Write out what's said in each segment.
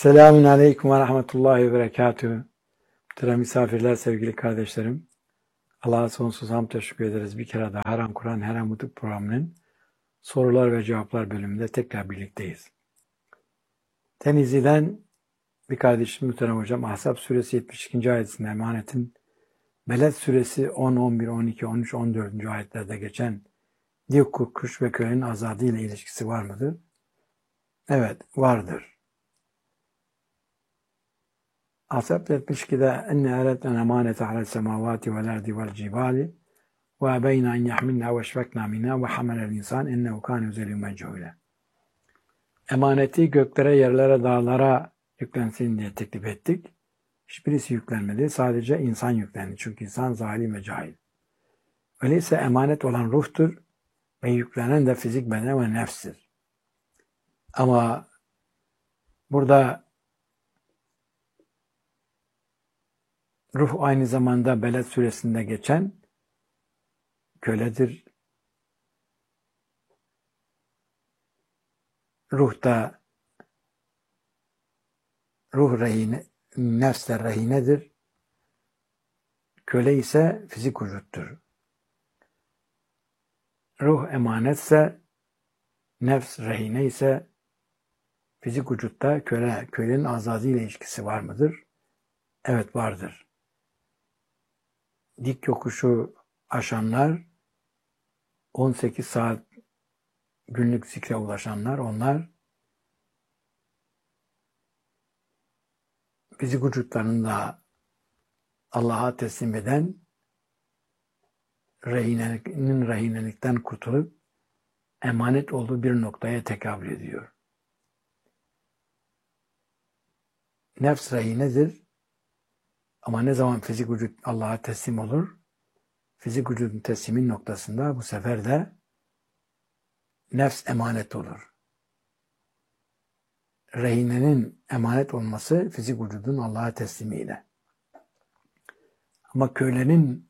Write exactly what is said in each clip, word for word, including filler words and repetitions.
Selamun Aleyküm ve Rahmetullahi ve Berekatühü. Muhterem misafirler, sevgili kardeşlerim. Allah'a sonsuz hamd teşekkür ederiz. Bir kere daha Her An Kur'an, Her An Mutluluk programının sorular ve cevaplar bölümünde tekrar birlikteyiz. Tenizi'den bir kardeşim Muhterem Hocam, Ahzab suresi yetmiş ikinci ayetinde emanetin, Beled suresi on, on bir, on iki, on üç, on dördüncü ayetlerde geçen dik kuş ve kölenin azadı ile ilişkisi var mıdır? Evet, vardır. Ahzab yetmiş ikide enne eretlen emanete alel semavati vel ardi vel cibali ve ebeyna en yahmilna ve eşfekna minna ve hamelel insan ennehu kâne zelûmen cehûle. Emaneti göklere, yerlere, dağlara yüklensin diye teklif ettik. Hiçbirisi yüklenmedi. Sadece insan yüklendi. Çünkü insan zalim ve cahil. Öyleyse emanet olan ruhtur ve yüklenen de fizik beden ve nefstir. Ama burada ruh aynı zamanda Beled suresinde geçen köledir. Ruh da ruh rehine, nefs de rehinedir. Köle ise fizik vücuttur. Ruh emanetse, nefs rehine ise fizik vücutta köle, kölenin azazı ile ilişkisi var mıdır? Evet, vardır. Dik yokuşu aşanlar, on sekiz saat günlük zikre ulaşanlar, onlar fizik vücutlarını da Allah'a teslim eden, rehinenin rehinelikten kurtulup emanet olduğu bir noktaya tekabül ediyor. Nefs rehinedir ama ne zaman fizik vücut Allah'a teslim olur, fizik vücudun teslimin noktasında bu sefer de nefs emanet olur. Rehinenin emanet olması fizik vücudun Allah'a teslimiyle. Ama kölenin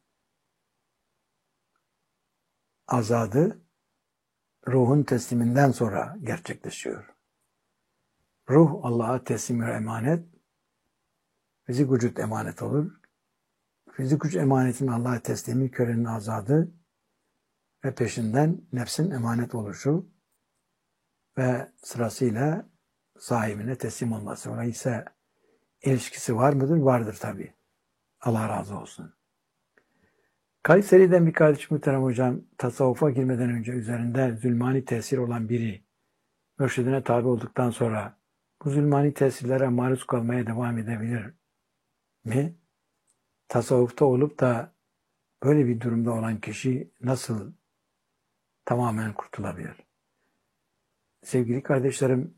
azadı ruhun tesliminden sonra gerçekleşiyor. Ruh Allah'a teslim ve emanet, fizik vücut emanet olur. Fizik vücut emanetin Allah'a teslimi kölenin azadı ve peşinden nefsin emanet oluşu ve sırasıyla sahibine teslim olması. Dolayısıyla ilişkisi var mıdır? Vardır tabii. Allah razı olsun. Kayseri'den bir kardeşim Muhterem Hocam, tasavvufa girmeden önce üzerinde zulmani tesir olan biri mürşidine tabi olduktan sonra bu zulmani tesirlere maruz kalmaya devam edebilir mi? Tasavvufta olup da böyle bir durumda olan kişi nasıl tamamen kurtulabilir? Sevgili kardeşlerim,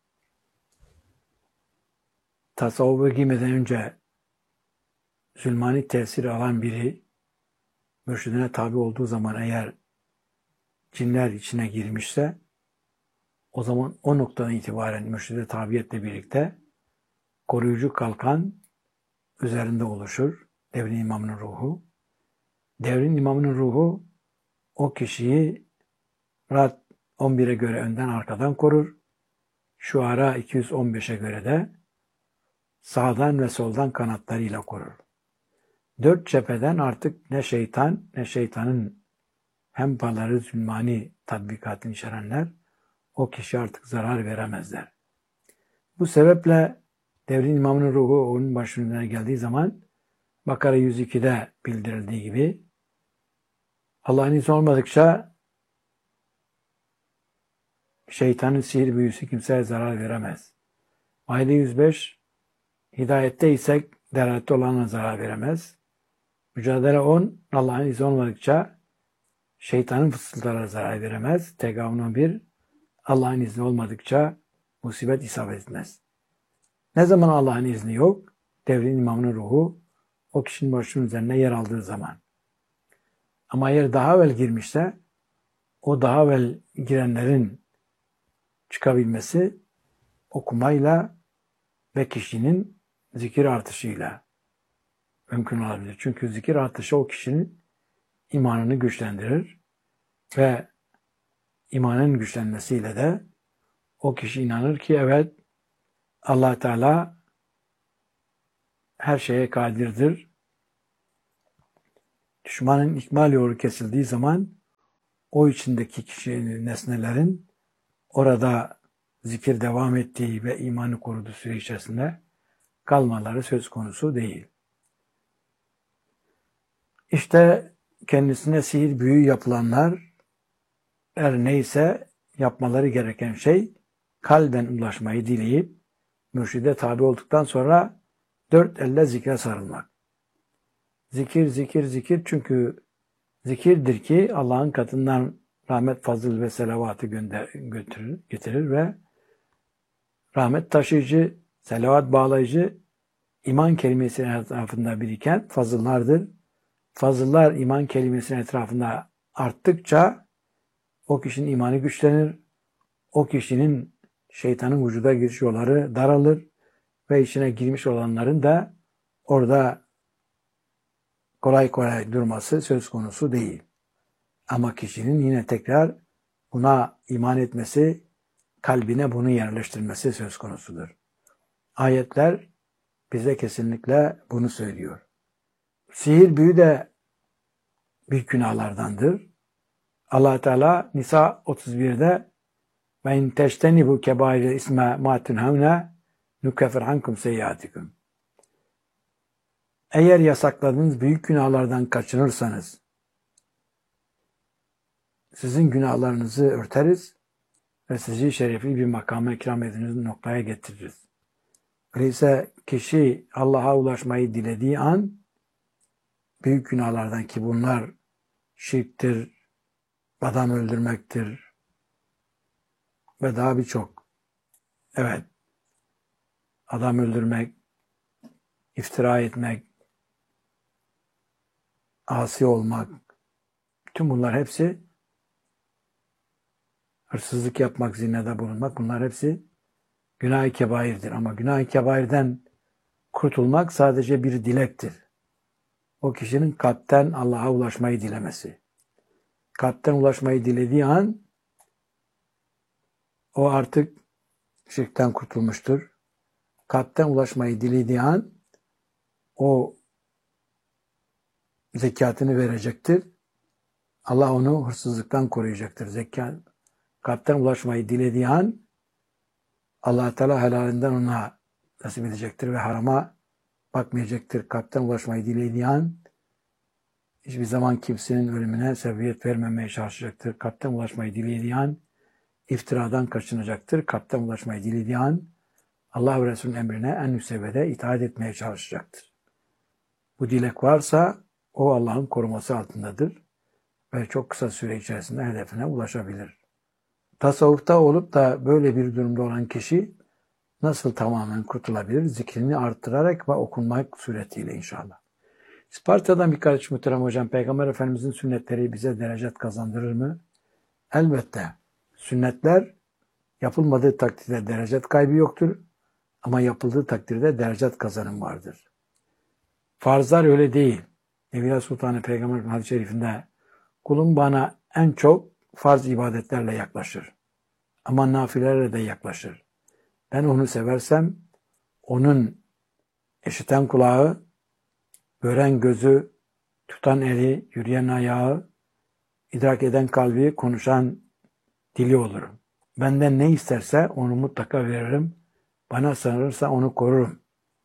tasavvufa girmeden önce zulmani tesiri alan biri mürşidine tabi olduğu zaman eğer cinler içine girmişse o zaman o noktadan itibaren mürşide tabiyetle birlikte koruyucu kalkan üzerinde oluşur. Devrin imamının ruhu. Devrin imamının ruhu o kişiyi Rad on bire göre önden arkadan korur. Şuara iki yüz on beşe göre de sağdan ve soldan kanatlarıyla korur. Dört cepheden artık ne şeytan ne şeytanın hempaları zulmani tatbikatını içerenler o kişi artık zarar veremezler. Bu sebeple devrin imamının ruhu onun başına geldiği zaman Bakara yüz ikide bildirildiği gibi Allah'ın izni olmadıkça şeytanın sihir büyüsü kimseye zarar veremez. Maide yüz beş hidayette isek delalette olana zarar veremez. Mücadele on Allah'ın izni olmadıkça şeytanın fısıltılara zarar veremez. Tegavun on bir Allah'ın izni olmadıkça musibet isabet etmez. Ne zaman Allah'ın izni yok? Devrin imamının ruhu o kişinin başının üzerine yer aldığı zaman. Ama eğer daha evvel girmişse o daha evvel girenlerin çıkabilmesi okumayla ve kişinin zikir artışıyla mümkün olabilir. Çünkü zikir artışı o kişinin imanını güçlendirir ve imanın güçlenmesiyle de o kişi inanır ki evet Allah Teala her şeye kadirdir. Düşmanın ikmal yolu kesildiği zaman o içindeki kişinin, nesnelerin orada zikir devam ettiği ve imanı koruduğu süre içerisinde kalmaları söz konusu değil. İşte kendisine sihir büyü yapılanlar her neyse yapmaları gereken şey kalben ulaşmayı dileyip mürşide tabi olduktan sonra dört elle zikre sarılmak. Zikir, zikir, zikir çünkü zikirdir ki Allah'ın katından rahmet, fazıl ve selavatı gönder, götürür, getirir ve rahmet taşıyıcı, selavat bağlayıcı iman kelimesinin etrafında biriken fazıllardır. Fazıllar iman kelimesinin etrafında arttıkça o kişinin imanı güçlenir. O kişinin şeytanın vücuda giriş yolları daralır ve içine girmiş olanların da orada kolay kolay durması söz konusu değil. Ama kişinin yine tekrar buna iman etmesi, kalbine bunu yerleştirmesi söz konusudur. Ayetler bize kesinlikle bunu söylüyor. Sihir büyü de büyük günahlardandır. Allah Teala Nisa otuz birde ve in teştenibu kebair isme ma tunhavne nukeffir ankum seyyiatikum. Eğer yasakladığınız büyük günahlardan kaçınırsanız sizin günahlarınızı örteriz ve sizi şerefli bir makama ikram ediniz noktaya getiririz. Öyleyse kişi Allah'a ulaşmayı dilediği an büyük günahlardan ki bunlar şirktir, adam öldürmektir ve daha birçok. Evet, adam öldürmek, iftira etmek, asi olmak, tüm bunlar hepsi hırsızlık yapmak, zinada bulunmak, bunlar hepsi günah-ı kebairdir. Ama günah-ı kebairden kurtulmak sadece bir dilektir. O kişinin kalpten Allah'a ulaşmayı dilemesi. Kalpten ulaşmayı dilediği an o artık şirkten kurtulmuştur. Kalpten ulaşmayı dilediği an o zekatını verecektir. Allah onu hırsızlıktan koruyacaktır. Zekat, kalpten ulaşmayı dilediği an Allah Teala helalinden ona nasip edecektir ve harama bakmayacaktır. Kalpten ulaşmayı dilediği an hiçbir zaman kimsenin ölümüne sebebiyet vermemeye çalışacaktır. Kalpten ulaşmayı dilediği an iftiradan kaçınacaktır. Kalpten ulaşmayı dilediği an Allah ve Resulünün emrine en üst seviyede itaat etmeye çalışacaktır. Bu dilek varsa o Allah'ın koruması altındadır ve çok kısa süre içerisinde hedefine ulaşabilir. Tasavvufta olup da böyle bir durumda olan kişi nasıl tamamen kurtulabilir? Zikrini arttırarak ve okunmak suretiyle inşallah. İsparta'dan bir kardeş muhterem hocam, Peygamber Efendimizin sünnetleri bize derecet kazandırır mı? Elbette. Sünnetler yapılmadığı takdirde derecet kaybı yoktur ama yapıldığı takdirde derecet kazanım vardır. Farzlar öyle değil. Evliya Sultanı Peygamber'in hadis-i şerifinde kulum bana en çok farz ibadetlerle yaklaşır. Ama nafilelerle de yaklaşır. Ben onu seversem onun işiten kulağı, gören gözü, tutan eli, yürüyen ayağı, idrak eden kalbi, konuşan dili olurum. Benden ne isterse onu mutlaka veririm. Bana sığınırsa onu korurum.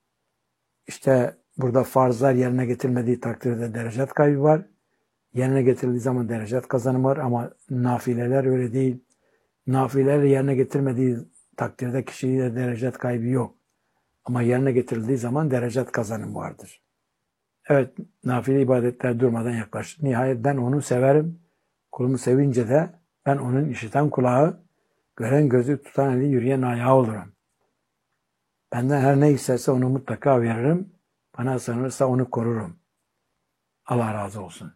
İşte burada farzlar yerine getirmediği takdirde derecet kaybı var. Yerine getirildiği zaman derecet kazanımı var ama nafileler öyle değil. Nafileler yerine getirmediği takdirde kişiye derecet kaybı yok. Ama yerine getirildiği zaman derecet kazanımı vardır. Evet, nafile ibadetler durmadan yaklaşır. Nihayet ben onu severim. Kulumu sevince de ben onun işiten kulağı, gören gözü, tutan eli, yürüyen ayağı olurum. Benden her ne isterse onu mutlaka veririm. Bana sığınırsa onu korurum. Allah razı olsun.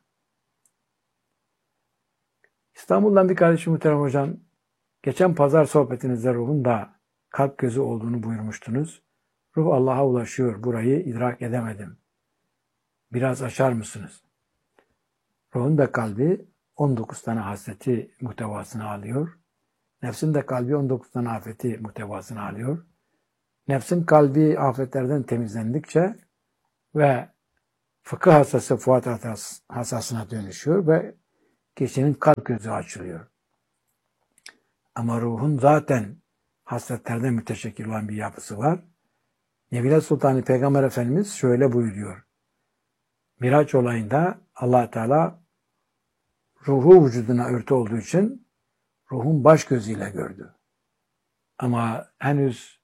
İstanbul'dan bir kardeşim muhterem hocam, geçen pazar sohbetinizde ruhun da kalp gözü olduğunu buyurmuştunuz. Ruh Allah'a ulaşıyor, burayı idrak edemedim. Biraz açar mısınız? Ruhun da kalbi on dokuz tane hasreti muhtevasını alıyor. Nefsin de kalbi on dokuz tane afeti muhtevasını alıyor. Nefsin kalbi afetlerden temizlendikçe ve fıkıh hassası fuat hassasına dönüşüyor ve kişinin kalp gözü açılıyor. Ama ruhun zaten hasletlerden müteşekkil olan bir yapısı var. Nebile Sultanı Peygamber Efendimiz şöyle buyuruyor. Miraç olayında Allah Teala ruhu vücuduna örtü olduğu için ruhun baş gözüyle gördü. Ama henüz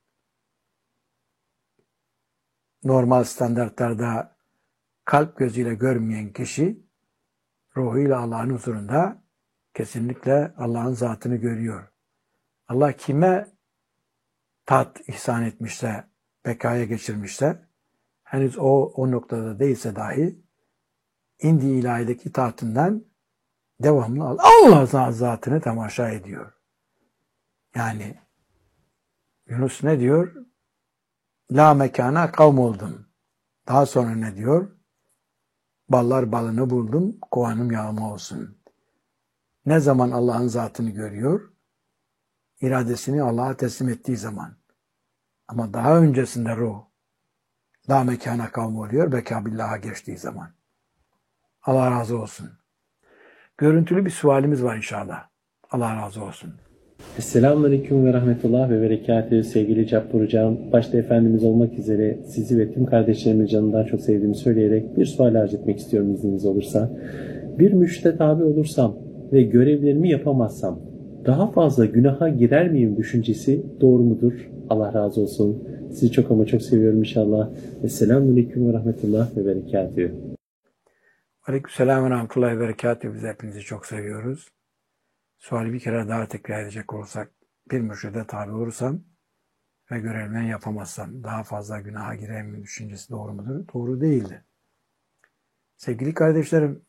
normal standartlarda kalp gözüyle görmeyen kişi ruhuyla Allah'ın huzurunda kesinlikle Allah'ın zatını görüyor. Allah kime tat ihsan etmişse, bekaya geçirmişse, henüz o o noktada değilse dahi indi ilahideki tahtından devamlı Allah zatını temaşa ediyor. Yani Yunus ne diyor? La mekana kavm oldum. Daha sonra ne diyor? Ballar balını buldum, kovanım yağma olsun. Ne zaman Allah'ın zatını görüyor? İradesini Allah'a teslim ettiği zaman. Ama daha öncesinde ruh la mekana kavm oluyor, beka billah'a geçtiği zaman. Allah razı olsun. Görüntülü bir sualimiz var inşallah. Allah razı olsun. Esselamualeyküm ve rahmetullah ve berekatühü sevgili Cabbar Hocam. Başta Efendimiz olmak üzere sizi ve tüm kardeşlerimin canından çok sevdiğimi söyleyerek bir sual arz etmek istiyorum izniniz olursa. Bir mürşide tabi olursam ve görevlerimi yapamazsam daha fazla günaha girer miyim düşüncesi doğru mudur? Allah razı olsun. Sizi çok ama çok seviyorum inşallah. Esselamualeyküm ve rahmetullah ve berekatühü. Aleykümselam ve rahmetullahi ve berekatühü. Biz hepinizi çok seviyoruz. Suali bir kere daha tekrar edecek olursak, bir mürşide tabi olursam ve görevlerini yapamazsam daha fazla günaha girer mi düşüncesi doğru mudur? Doğru değildi. Sevgili kardeşlerim,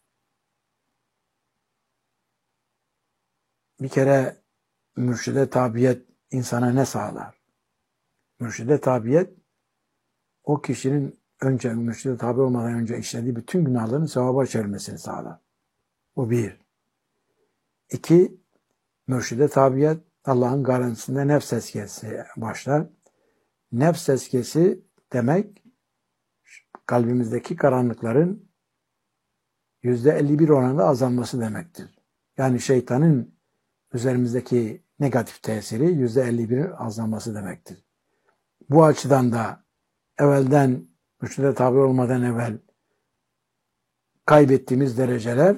bir kere mürşide tabiyet insana ne sağlar? Mürşide tabiyet o kişinin önce mürşide tabi olmadan önce işlediği bütün günahların sevaba çevrilmesini sağlar. Bu bir. İki, mürşide tabiyet Allah'ın garantisinde nefs tezkiyesi başlar. Nefs tezkiyesi demek kalbimizdeki karanlıkların yüzde elli bir oranında azalması demektir. Yani şeytanın üzerimizdeki negatif tesiri yüzde elli bir azalması demektir. Bu açıdan da evvelden mürşide tabi olmadan evvel kaybettiğimiz dereceler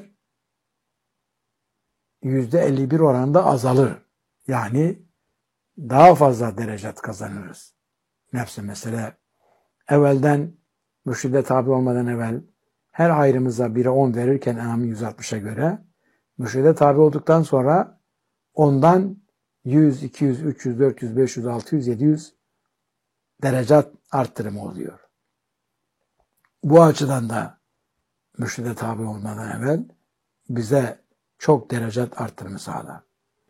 yüzde elli bir oranında azalır. Yani daha fazla derecat kazanırız. Nefse mesele. Evvelden mürşide tabi olmadan evvel her hayrımıza bire on verirken En'am yüz altmışa göre mürşide tabi olduktan sonra ondan yüz, iki yüz, üç yüz, dört yüz, beş yüz, altı yüz, yedi yüz derecat arttırımı oluyor. Bu açıdan da mürşide tabi olmadan evvel bize çok derecat arttırımı sağlar.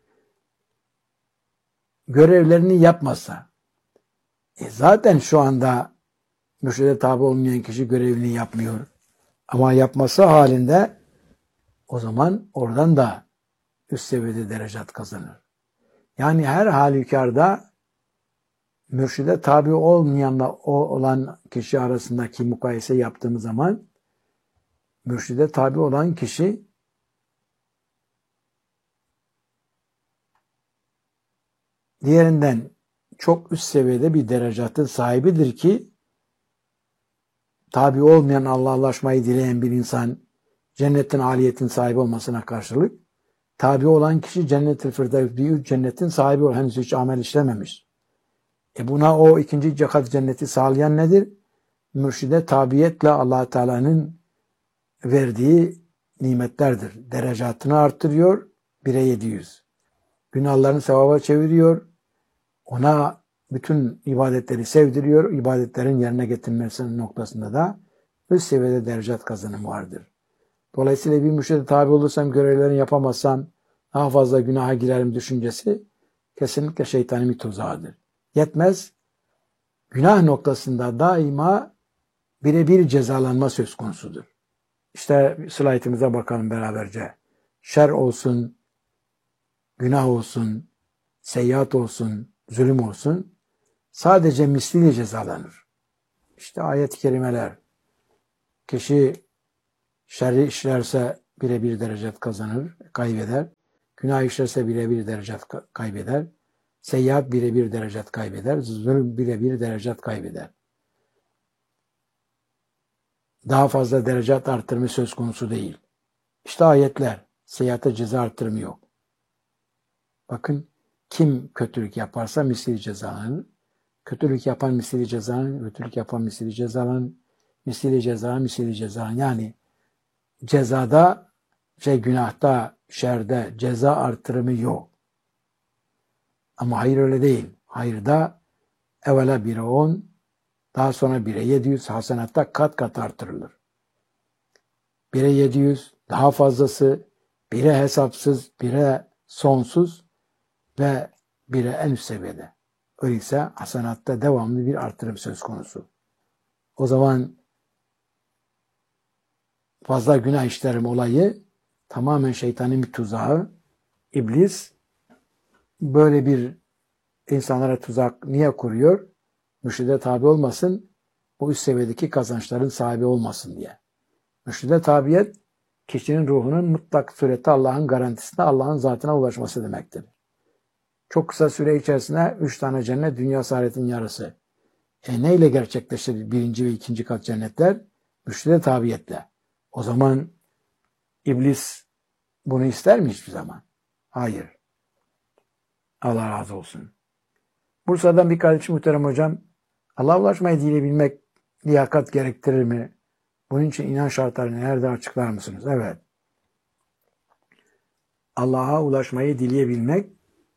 Görevlerini yapmazsa, e zaten şu anda mürşide tabi olmayan kişi görevini yapmıyor. Ama yapması halinde o zaman oradan da üst seviyede derecat kazanır. Yani her halükarda mürşide tabi olmayanla olan kişi arasındaki mukayese yaptığımız zaman mürşide tabi olan kişi diğerinden çok üst seviyede bir derecatın sahibidir ki tabi olmayan Allah'laşmayı dileyen bir insan cennetin aliyetin sahibi olmasına karşılık tabi olan kişi cennet-i firdevs bir üç cennetin sahibi olur. Henüz hiç amel işlememiş. E buna o ikinci cekat cenneti sağlayan nedir? Mürşide tabiyetle Allah Teala'nın verdiği nimetlerdir. Derecatını artırıyor. bire yedi yüz. Günahlarını sevaba çeviriyor. Ona bütün ibadetleri sevdiriyor. İbadetlerin yerine getirilmesi noktasında da üst seviyede derecat kazanımı vardır. Dolayısıyla bir mürşide tabi olursam, görevlerini yapamazsam daha fazla günaha girerim düşüncesi kesinlikle şeytanın bir tuzağıdır. Yetmez, günah noktasında daima birebir cezalanma söz konusudur. İşte slaytımıza bakalım beraberce. Şer olsun, günah olsun, seyyiat olsun, zulüm olsun, sadece misliyle cezalanır. İşte ayet-i kerimeler. Kişi şerri işlerse birebir derecet kazanır, kaybeder. Günah işlerse birebir derecet kaybeder. Seyyiat birebir derecet kaybeder. Zulüm birebir derecet kaybeder. Daha fazla derecet artırımı söz konusu değil. İşte ayetler. Seyyiata ceza artırımı yok. Bakın, kim kötülük yaparsa misli cezalanır. Kötülük yapan misli cezalanır. Kötülük yapan misli cezalanır. Misli ceza, misli ceza. Yani cezada, şey, günahta, şerde ceza artırımı yok. Ama hayır öyle değil. Hayırda evvela bire on, daha sonra bire yedi yüz, hasenatta kat kat artırılır. bire yedi yüz, daha fazlası, bire hesapsız, bire sonsuz ve bire en üst seviyede. Öyleyse hasenatta devamlı bir artırım söz konusu. O zaman fazla günah işlerim olayı tamamen şeytanın bir tuzağı. İblis böyle bir insanlara tuzak niye kuruyor? Mürşide tabi olmasın, bu üst seviyedeki kazançların sahibi olmasın diye. Mürşide tabiyet, kişinin ruhunun mutlak surette Allah'ın garantisinde Allah'ın zatına ulaşması demektir. Çok kısa süre içerisinde üç tane cennet, dünya saadetin yarısı. E neyle gerçekleşir birinci ve ikinci kat cennetler? Mürşide tabiyetle. O zaman İblis bunu ister mi hiçbir zaman? Hayır. Allah razı olsun. Bursa'dan bir kardeşim muhterem hocam, Allah'a ulaşmayı dileyebilmek liyakat gerektirir mi? Bunun için inanç şartlarını nerede açıklar mısınız? Evet. Allah'a ulaşmayı dileyebilmek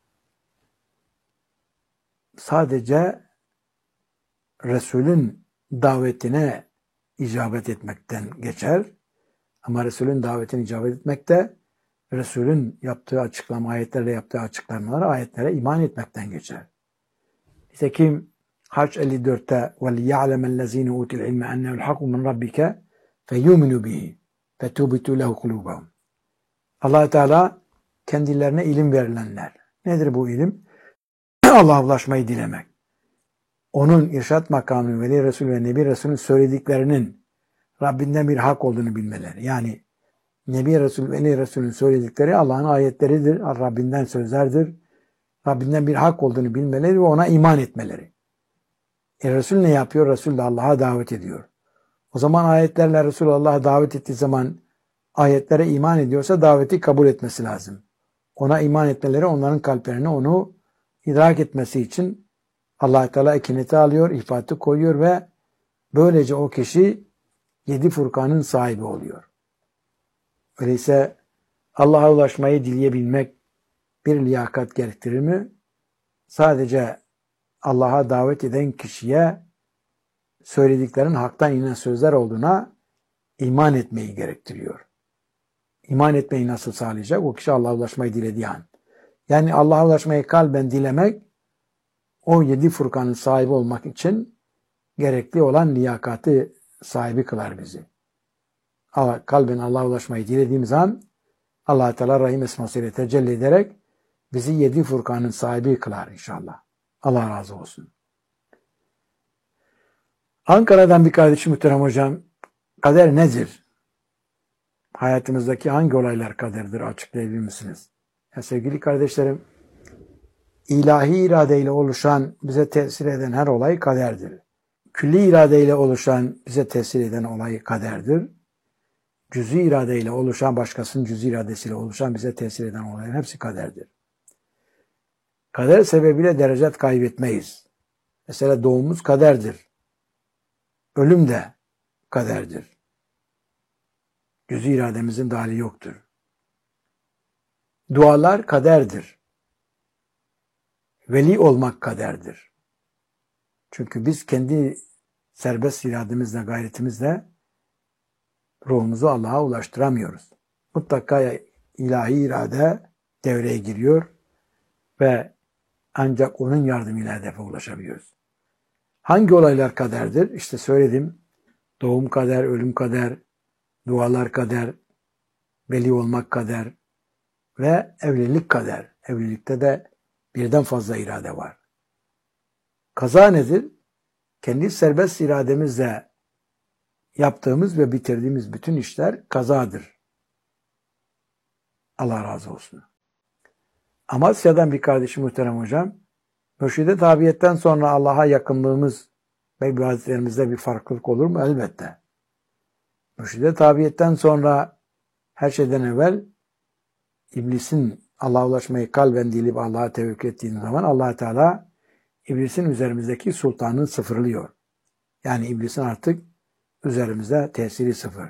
sadece Resul'ün davetine icabet etmekten geçer. Ama Resul'ün davetine icabet etmek de Resul'ün yaptığı açıklama, ayetlerle yaptığı açıklamalara, ayetlere iman etmekten geçer. Nitekim Hac elli dörtte وَلِيَعْلَمَ الَّذ۪ينَ اُوتِ الْعِلْمَ اَنَّهُ الْحَقُ مِنْ رَبِّكَ فَيُؤْمِنُوا بِهِ فَتُوبِتُوا لَهُ قُلُوبَهُمْ. Allah Teala kendilerine ilim verilenler. Nedir bu ilim? Allah'a ulaşmayı dilemek. Onun irşat makamı, Veli Resul ve Nebi Resul'ün söylediklerinin Rabbinden bir hak olduğunu bilmeleri. Yani Nebi Resul, Veli Resul'ün söyledikleri Allah'ın ayetleridir, Rabbinden sözlerdir. Rabbinden bir hak olduğunu bilmeleri ve ona iman etmeleri. E Resul ne yapıyor? Resul de Allah'a davet ediyor. O zaman ayetlerle Resul Allah'a davet ettiği zaman ayetlere iman ediyorsa daveti kabul etmesi lazım. Ona iman etmeleri onların kalplerine onu idrak etmesi için Allah Teala ekineti alıyor, ifatı koyuyor ve böylece o kişi yedi Furkan'ın sahibi oluyor. Öyleyse Allah'a ulaşmayı dileyebilmek bir liyakat gerektirir mi? Sadece Allah'a davet eden kişiye söylediklerin haktan inen sözler olduğuna iman etmeyi gerektiriyor. İman etmeyi nasıl sağlayacak? O kişi Allah'a ulaşmayı dilediği an. Yani Allah'a ulaşmayı kalben dilemek, o yedi Furkan'ın sahibi olmak için gerekli olan liyakatı sahibi kılar bizi. Allah, kalben Allah'a ulaşmayı dilediğimiz an Allah Teala Rahim esmasıyla tecelli ederek bizi yedi Furkan'ın sahibi kılar inşallah. Allah razı olsun. Ankara'dan bir kardeşim muhterem hocam, kader nedir? Hayatımızdaki hangi olaylar kaderdir? Açıklayabilir misiniz? Ya sevgili kardeşlerim, ilahi iradeyle oluşan, bize tesir eden her olay kaderdir. Külli iradeyle oluşan, bize tesir eden olay kaderdir. Cüz'i iradeyle oluşan, başkasının cüz'i iradesiyle oluşan, bize tesir eden olayların hepsi kaderdir. Kader sebebiyle derecet kaybetmeyiz. Mesela doğumumuz kaderdir. Ölüm de kaderdir. Cüz'i irademizin dahili yoktur. Dualar kaderdir. Veli olmak kaderdir. Çünkü biz kendi serbest irademizle, gayretimizle ruhumuzu Allah'a ulaştıramıyoruz. Mutlaka ilahi irade devreye giriyor ve ancak onun yardımıyla hedefe ulaşabiliyoruz. Hangi olaylar kaderdir? İşte söyledim. Doğum kader, ölüm kader, dualar kader, veli olmak kader ve evlilik kader. Evlilikte de birden fazla irade var. Kaza nedir? Kendi serbest irademizle yaptığımız ve bitirdiğimiz bütün işler kazadır. Allah razı olsun. Amasya'dan bir kardeşim muhterem hocam, mürşide tabiyetten sonra Allah'a yakınlığımız ve ibadetlerimizde bir farklılık olur mu? Elbette. Mürşide tabiyetten sonra her şeyden evvel iblisin Allah'a ulaşmayı kalben dilip Allah'a tevekkül ettiğiniz zaman Allah Teala iblisin üzerimizdeki sultanını sıfırlıyor. Yani iblisin artık üzerimizde tesiri sıfır.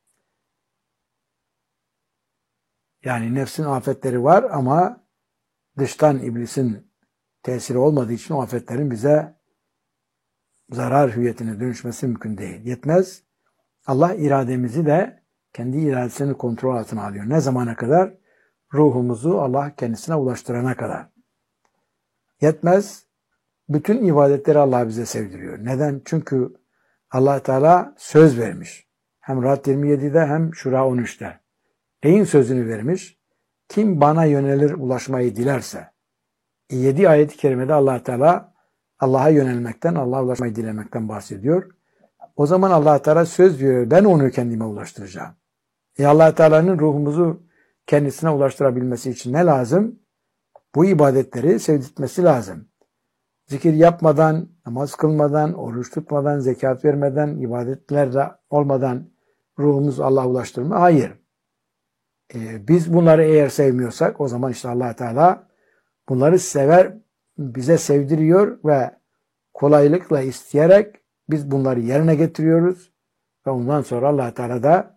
Yani nefsin afetleri var ama dıştan iblisin tesiri olmadığı için o afetlerin bize zarar hüviyetine dönüşmesi mümkün değil. Yetmez. Allah irademizi de kendi iradesini kontrol altına alıyor. Ne zamana kadar? Ruhumuzu Allah kendisine ulaştırana kadar. Yetmez. Bütün ibadetleri Allah bize sevdiriyor. Neden? Çünkü Allah Teala söz vermiş. Hem Ra'd yirmi yedide hem Şura on üçte. Neyin sözünü vermiş? Kim bana yönelir ulaşmayı dilerse. yedi ayet-i kerimede Allah Teala Allah'a yönelmekten, Allah'a ulaşmayı dilemekten bahsediyor. O zaman Allah Teala söz veriyor. Ben onu kendime ulaştıracağım. E Allah Teala'nın ruhumuzu kendisine ulaştırabilmesi için ne lazım? Bu ibadetleri sevdirtmesi lazım. Zikir yapmadan, namaz kılmadan, oruç tutmadan, zekat vermeden, ibadetlerle olmadan ruhumuz Allah'a ulaştırma? Hayır. Ee, biz bunları eğer sevmiyorsak o zaman işte Allah Teala bunları sever, bize sevdiriyor ve kolaylıkla isteyerek biz bunları yerine getiriyoruz ve ondan sonra Allah Teala da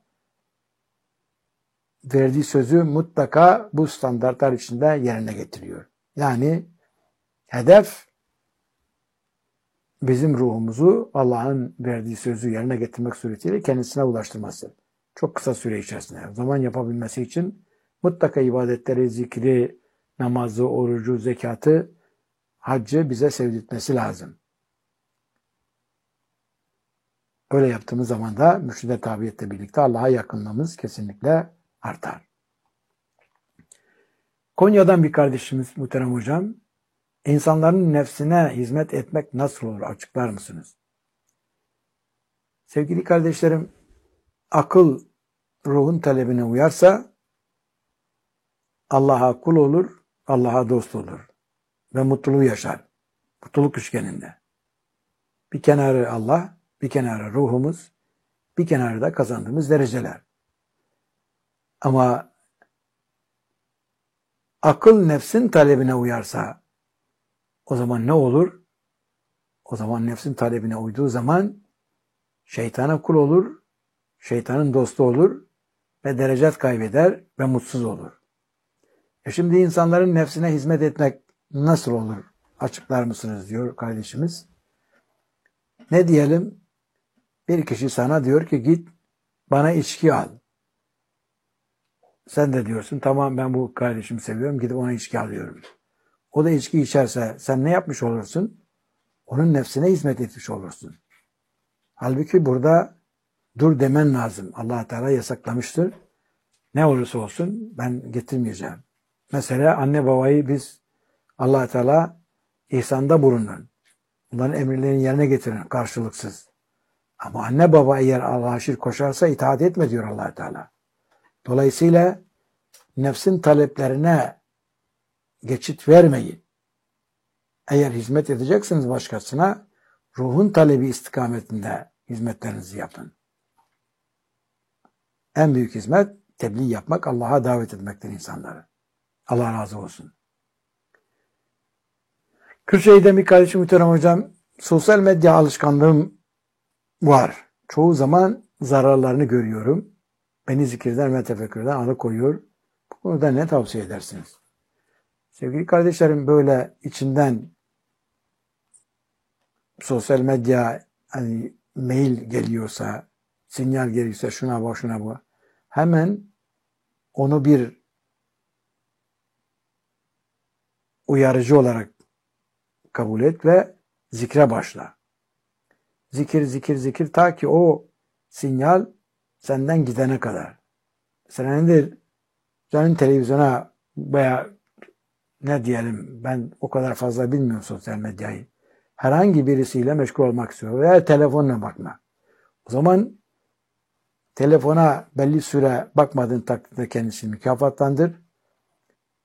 verdiği sözü mutlaka bu standartlar içinde yerine getiriyor. Yani hedef bizim ruhumuzu Allah'ın verdiği sözü yerine getirmek suretiyle kendisine ulaştırması. Çok kısa süre içerisinde. O zaman yapabilmesi için mutlaka ibadetleri, zikri, namazı, orucu, zekatı, haccı bize sevdirtmesi lazım. Öyle yaptığımız zaman da mürşide tabiyetle birlikte Allah'a yakınlığımız kesinlikle artar. Konya'dan bir kardeşimiz muhterem hocam, İnsanların nefsine hizmet etmek nasıl olur? Açıklar mısınız? Sevgili kardeşlerim, akıl ruhun talebine uyarsa Allah'a kul olur, Allah'a dost olur ve mutluluğu yaşar. Mutluluk üçgeninde. Bir kenarı Allah, bir kenarı ruhumuz, bir kenarı da kazandığımız dereceler. Ama akıl nefsin talebine uyarsa o zaman ne olur? O zaman nefsin talebine uyduğu zaman şeytana kul olur, şeytanın dostu olur ve derecat kaybeder ve mutsuz olur. E şimdi insanların nefsine hizmet etmek nasıl olur? Açıklar mısınız diyor kardeşimiz. Ne diyelim? Bir kişi sana diyor ki git bana içki al. Sen de diyorsun tamam ben bu kardeşimi seviyorum gidip ona içki alıyorum. O da içki içerse sen ne yapmış olursun? Onun nefsine hizmet etmiş olursun. Halbuki burada dur demen lazım. Allah Teala yasaklamıştır. Ne olursa olsun ben getirmeyeceğim. Mesela anne babayı biz Allah Teala ihsanda bulunun. Bunların emirlerini yerine getirin karşılıksız. Ama anne baba eğer Allah'a şirk koşarsa itaat etme diyor Allah Teala. Dolayısıyla nefsin taleplerine geçit vermeyin. Eğer hizmet edeceksiniz başkasına, ruhun talebi istikametinde hizmetlerinizi yapın. En büyük hizmet tebliğ yapmak, Allah'a davet etmektir insanları. Allah razı olsun. Kırşehir'de bir kardeşim muhterem hocam, sosyal medya alışkanlığım var. Çoğu zaman zararlarını görüyorum. Beni zikirden ve tefekkürden alıkoyuyor. Bu konuda ne tavsiye edersiniz? Sevgili kardeşlerim böyle içinden sosyal medya hani mail geliyorsa, sinyal geliyorsa şuna bak şuna bak. Hemen onu bir uyarıcı olarak kabul et ve zikre başla. Zikir, zikir, zikir ta ki o sinyal senden gidene kadar. Mesela nedir? Senin televizyona veya ne diyelim ben o kadar fazla bilmiyorum sosyal medyayı. herhangi birisiyle meşgul olmak istiyor veya telefonla bakma. O zaman telefona belli süre bakmadığın takdirde kendisini mükafatlandır.